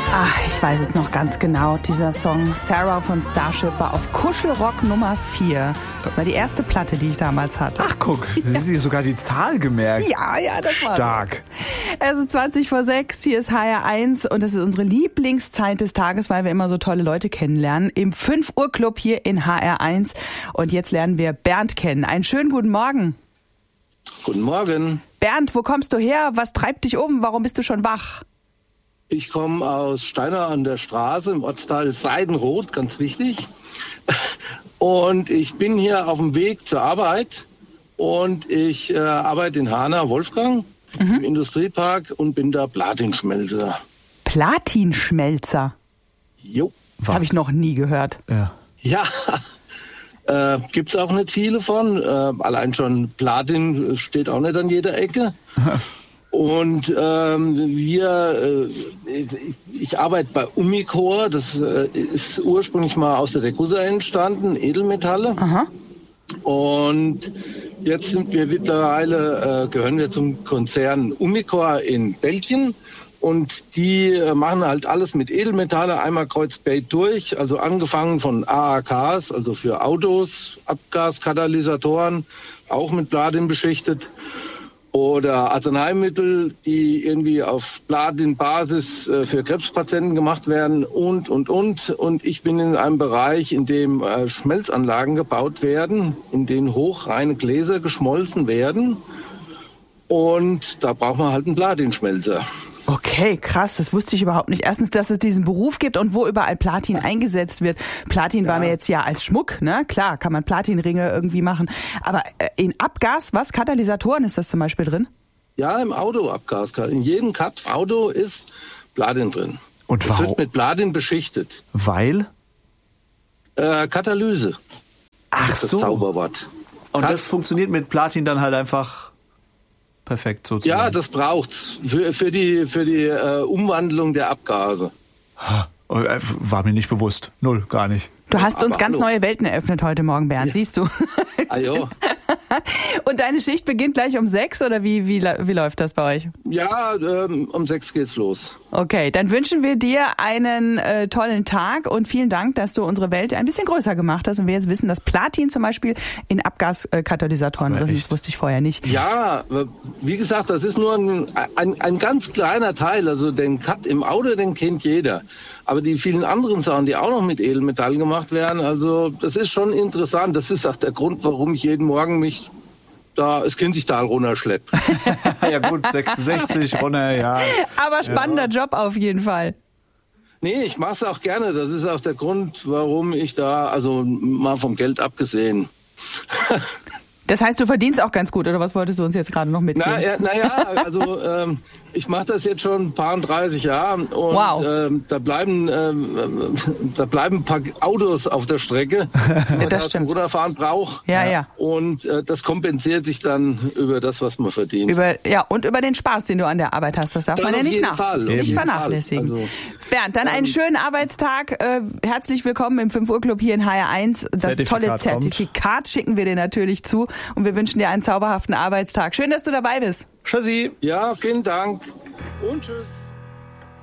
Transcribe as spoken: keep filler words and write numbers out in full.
Ach, ich weiß es noch ganz genau. Dieser Song Sarah von Starship war auf Kuschelrock Nummer vier. Das war die erste Platte, die ich damals hatte. Ach guck, da hast du sogar die Zahl gemerkt. Ja, ja, das war stark. Es ist zwanzig vor sechs, hier ist H R eins und das ist unsere Lieblingszeit des Tages, weil wir immer so tolle Leute kennenlernen. Im fünf Uhr Club hier in H R eins. Und jetzt lernen wir Bernd kennen. Einen schönen guten Morgen. Guten Morgen. Bernd, wo kommst du her? Was treibt dich um? Warum bist du schon wach? Ich komme aus Steiner an der Straße im Ortsteil Seidenroth, ganz wichtig. Und ich bin hier auf dem Weg zur Arbeit und ich äh, arbeite in Hanau, Wolfgang, mhm. im Industriepark und bin da Platinschmelzer. Platinschmelzer? Jo. Das habe ich noch nie gehört. Ja. Ja. Äh, gibt's auch nicht viele von. Äh, allein schon Platin steht auch nicht an jeder Ecke. Und ähm, wir, äh, ich, ich arbeite bei Umicore. Das äh, ist ursprünglich mal aus der Degussa entstanden, Edelmetalle. Aha. Und jetzt sind wir mittlerweile, äh, gehören wir zum Konzern Umicore in Belgien. Und die äh, machen halt alles mit Edelmetalle, einmal kreuzbeet durch, also angefangen von A A Ks, also für Autos, Abgaskatalysatoren, auch mit Platin beschichtet, oder Arzneimittel, die irgendwie auf Platin-Basis äh, für Krebspatienten gemacht werden und, und, und. Und ich bin in einem Bereich, in dem äh, Schmelzanlagen gebaut werden, in denen hochreine Gläser geschmolzen werden. Und da braucht man halt einen Platinschmelzer. Okay, krass, das wusste ich überhaupt nicht. Erstens, dass es diesen Beruf gibt und wo überall Platin eingesetzt wird. Platin ja. war mir jetzt ja als Schmuck, ne? Klar, kann man Platinringe irgendwie machen. Aber in Abgas, was? Katalysatoren ist das zum Beispiel drin? Ja, im Autoabgas. In jedem Cut Auto ist Platin drin. Und warum? Es wird mit Platin beschichtet. Weil? Äh, Katalyse. Ach ist das so. Zauberwort. Und Cut. Das funktioniert mit Platin dann halt einfach perfekt sozusagen. Ja, das braucht's für, für die, für die äh, Umwandlung der Abgase. War mir nicht bewusst. Null, gar nicht. Du hast Aber uns ganz hallo. neue Welten eröffnet heute Morgen, Bernd, Ja. siehst du. Ah, jo. Und deine Schicht beginnt gleich um sechs oder wie, wie, wie läuft das bei euch? Ja, ähm, um sechs geht's los. Okay, dann wünschen wir dir einen äh, tollen Tag und vielen Dank, dass du unsere Welt ein bisschen größer gemacht hast und wir jetzt wissen, dass Platin zum Beispiel in Abgaskatalysatoren drin ist. Das wusste ich vorher nicht. Ja, wie gesagt, das ist nur ein, ein, ein ganz kleiner Teil. Also den Cut im Auto, den kennt jeder. Aber die vielen anderen Sachen, die auch noch mit Edelmetall gemacht werden, also das ist schon interessant. Das ist auch der Grund, warum ich jeden Morgen mich da das Kinzigtal runterschleppe. Ja gut, sechsundsechzig runter, ja. Aber spannender ja. Job auf jeden Fall. Nee, ich mache es auch gerne. Das ist auch der Grund, warum ich da, also mal vom Geld abgesehen. Das heißt, du verdienst auch ganz gut, oder was wolltest du uns jetzt gerade noch mitgeben? Naja, na ja, also ähm, ich mache das jetzt schon ein paar dreißig Jahre und wow. ähm, da bleiben ähm, da bleiben ein paar Autos auf der Strecke, die man das da stimmt. zum Runterfahren braucht. Ja, ja. Und äh, das kompensiert sich dann über das, was man verdient. Über, ja, und über den Spaß, den du an der Arbeit hast. Das darf das man ja nicht, nach, Fall, nicht vernachlässigen. Also, Bernd, dann einen schönen Arbeitstag. Äh, herzlich willkommen im fünf Uhr Club hier in H R eins. Das Zertifikat tolle Zertifikat kommt. Schicken wir dir natürlich zu. Und wir wünschen dir einen zauberhaften Arbeitstag. Schön, dass du dabei bist. Tschüssi. Ja, vielen Dank und tschüss.